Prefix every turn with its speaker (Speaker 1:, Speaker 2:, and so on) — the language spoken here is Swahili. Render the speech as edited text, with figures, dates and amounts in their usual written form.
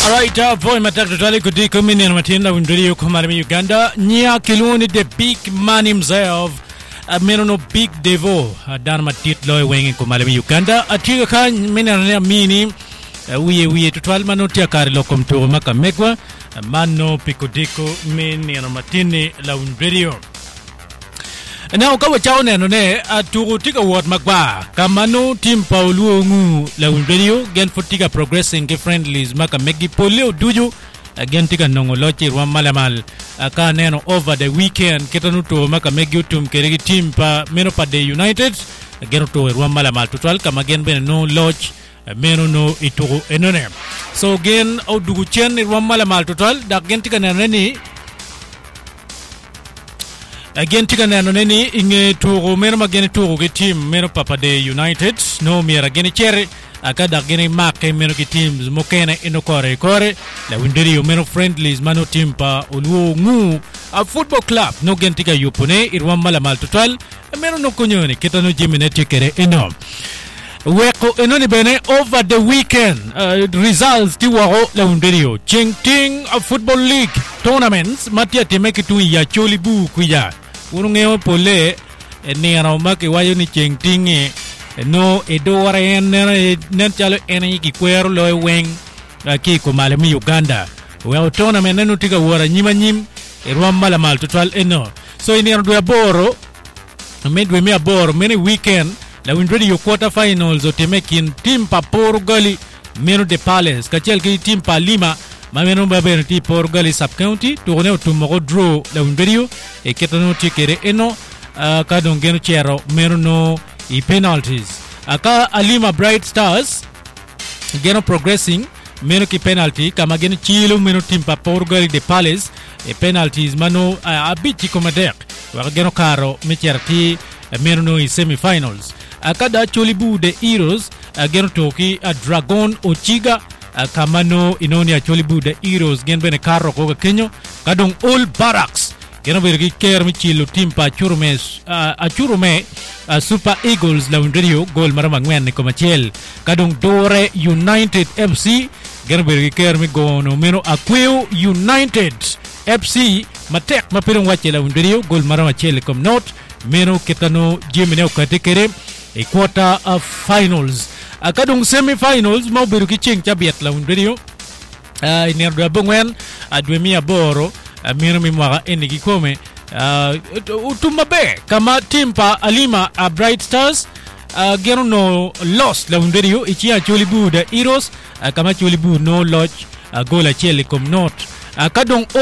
Speaker 1: Alright, voi matak totally kudi kumini na matinda windrio kumarimi Uganda. Nya kiluni the big man himself. Meno big devo. Dan matit loy wengi kumarimi Uganda. Atiga ka mina mini. Wiye totally mano tia kari lokom to maka mekwa. Mano pikudiko mini na matini la windrio. Na ukawa chao neno ne aturutika word magba kamano team Paulo ngu la radio gen fotika progressing friendlies maka megi polio duju again tika nongolochi rwa malamal aka neno over the weekend kitanu to maka megi utum keregi team pa meno pa the United again to rwa malamal total kama gen ben no lodge meno no ituru enone so gen odugu chen rwa malamal total da gen tika neno ni again tika nano neni inge turu mero magene turu ke team mero papa de United no mera gene chere akada gene make mero ke teams mokene ino kore la windiri mero friendlies mano team pa uluo ngu a football club no gen tika yupune irwa mala mal total mero no konyone kitano jimine tikere ino weko ino ni bene over the weekend results tiwaro la windiri Chingting Football League tournaments matia temeke tu ya Cholibu kuya urungeo pole ni aromake wayo ni Chingting no edore nen chalo eni ki kwero loy weng ki ko malami Uganda we tournament nenu tiga wora nyim erwa mala mal total eno so ini ndo ya boro medwe mi aboro many weekend la windready yo quarter finals o temekin team pa Portugal meno de Palace kachel ki team pa Lima mameno babeno ti Portugal sub county tourne to mo draw la windready e ketano tikere eno ka dongeno chero meno no i penalties aka Alima Bright Stars geno progressing meno ki penalty kama geno chilo meno team pa Portugal de Palace e penalties mano abiti komadek wa geno karo mecherti meno no i semi-finals akada Cholibu de Heroes geno toki Dragon Ochiga kamano inoni ya Cholibu de Heroes gen bene karo ko Kenya kadong All Barracks geno bergi ker michilo team pa Churume Super Eagles la windrio gol marama ngwen ko machel kadong Dore United FC geno bergi ker mi gono meno Akweo United FC matek mapirong wache la windrio gol marama chel kom not meno ketano jimine ukatekere e quarter of finals akadong semi-finals mo biruki ching chabiat la windrio inerdo abongwen adwemia boro meno mi mwaka enigi kome utumabe kama team pa Alima Bright Stars geno no lost la windrio ichia Cholibu de Heroes kama Cholibu no lodge gola chele kom not kadong